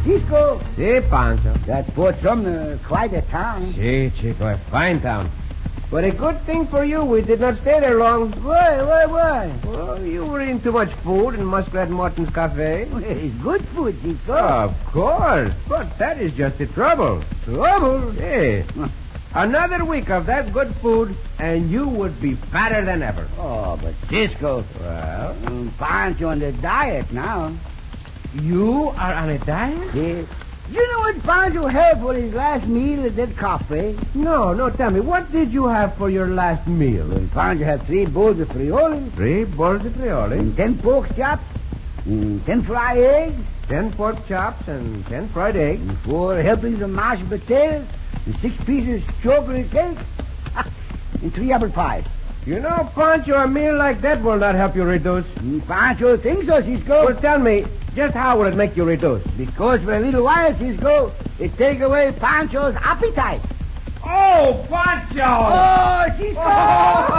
Cisco. Si, Pancho. That Fort Sumner, quite a town. Si, Chico, a fine town. But a good thing for you, we did not stay there long. Why? Well, you were eating too much food in Muskrat Martin's cafe. Well, it's good food, Cisco. Of course, but that is just the trouble. Trouble? Yes. Another week of that good food, and you would be fatter than ever. Oh, but Cisco. Well? Pancho on the diet now. You are on a diet? Yes. You know what Pancho had for his last meal at that cafe? No, tell me, what did you have for your last meal? Well, Pancho had 3 bowls of frijoles. 3 bowls of frijoles? And 10 pork chops. 10 fried eggs. 10 pork chops and 10 fried eggs. And 4 helpings of mashed potatoes. And 6 pieces of chocolate cake. And 3 apple pies. You know, Pancho, a meal like that will not help you reduce. Pancho thinks so, Cisco. Well, tell me, just how will it make you reduce? Because for a little while, Cisco, it take away Pancho's appetite. Oh, Pancho! Oh, Cisco!